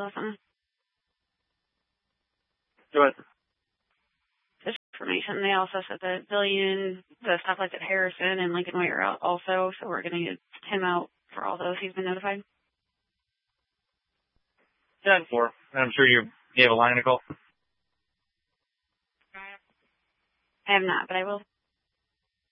listen. Go ahead. This information, they also said that Billion, the stoplights at Harrison and Lincoln Way are out also, so we're going to get him out for all those. He's been notified. Yeah, 4. I'm sure you gave a line, Nicole. I have not, but I will.